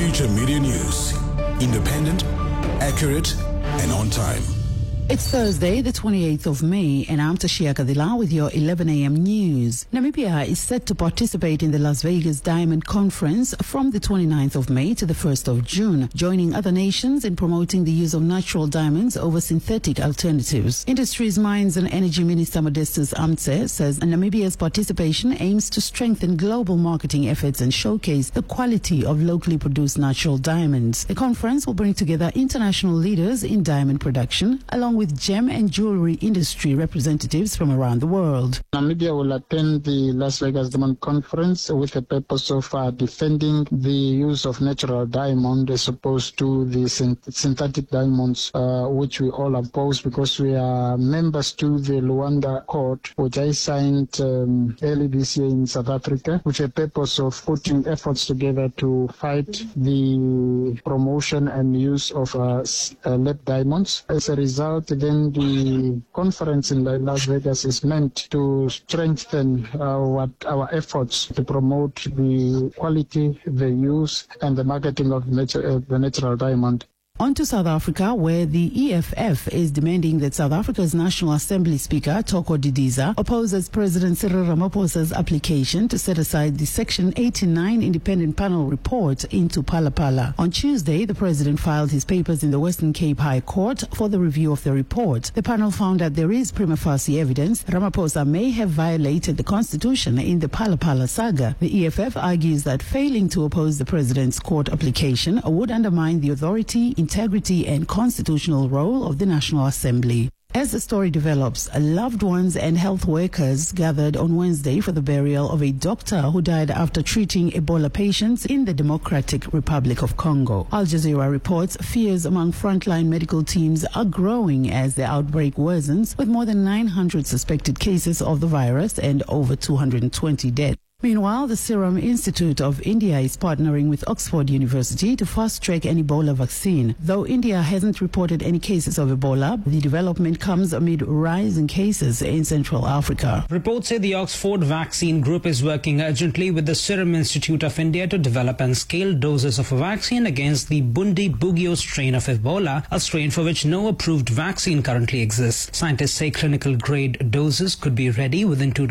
Future Media News. Independent, accurate, and on time. It's Thursday, the 28th of May, and I'm Tashia Kadila with your 11 a.m. news. Namibia is set to participate in the Las Vegas Diamond Conference from the 29th of May to the 1st of June, joining other nations in promoting the use of natural diamonds over synthetic alternatives. Industries, Mines and Energy Minister Modestus Amtse says Namibia's participation aims to strengthen global marketing efforts and showcase the quality of locally produced natural diamonds. The conference will bring together international leaders in diamond production, along with gem and jewelry industry representatives from around the world. Namibia will attend the Las Vegas Diamond Conference with the purpose of defending the use of natural diamond as opposed to the synthetic diamonds, which we all oppose because we are members to the Luanda Court, which I signed early this year in South Africa, with the purpose of putting efforts together to fight the promotion and use of lab diamonds. As a result, then the conference in Las Vegas is meant to strengthen our efforts to promote the quality, the use, and the marketing of the natural diamond. On to South Africa, where the EFF is demanding that South Africa's National Assembly Speaker, Thoko Didiza, opposes President Cyril Ramaphosa's application to set aside the Section 89 independent panel report into Phala-Phala. On Tuesday, the president filed his papers in the Western Cape High Court for the review of the report. The panel found that there is prima facie evidence Ramaphosa may have violated the Constitution in the Phala-Phala saga. The EFF argues that failing to oppose the president's court application would undermine the authority, integrity and constitutional role of the National Assembly. As the story develops, loved ones and health workers gathered on Wednesday for the burial of a doctor who died after treating Ebola patients in the Democratic Republic of Congo. Al Jazeera reports fears among frontline medical teams are growing as the outbreak worsens, with more than 900 suspected cases of the virus and over 220 deaths. Meanwhile, the Serum Institute of India is partnering with Oxford University to fast-track an Ebola vaccine. Though India hasn't reported any cases of Ebola, the development comes amid rising cases in Central Africa. Reports say the Oxford Vaccine Group is working urgently with the Serum Institute of India to develop and scale doses of a vaccine against the Bundibugyo strain of Ebola, a strain for which no approved vaccine currently exists. Scientists say clinical-grade doses could be ready within 2 to